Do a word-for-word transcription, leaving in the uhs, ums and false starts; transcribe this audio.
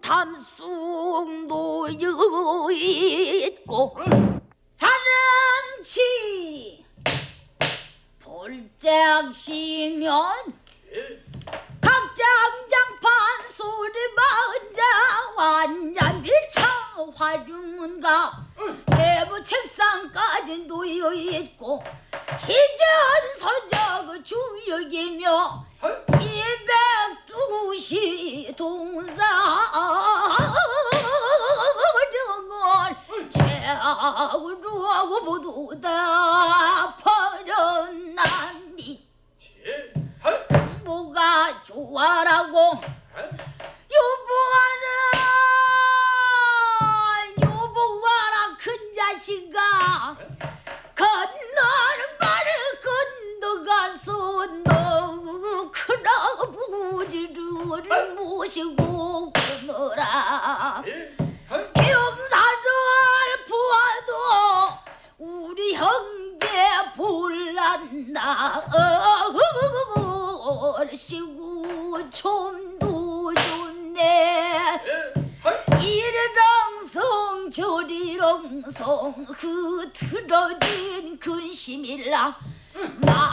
탐숙 놓여 있고 사랑치 볼짝시면 각장장판 소리만자 완전밀창 화중문가 대부 책상까지 놓여있고 시전서적 주역이며 이백두시 동사령은 최하고 모두 다 버렸나니 뭐가 좋아라고 여보아라 여보아라 큰 자식아 건너는 말을 건너가서 너 큰아버지를 모시고 오너라 경사를 보아도 우리 형제 볼란다 얼씨구 좀도 좋네 이리렁성 저리렁성 흐트러진 근심일라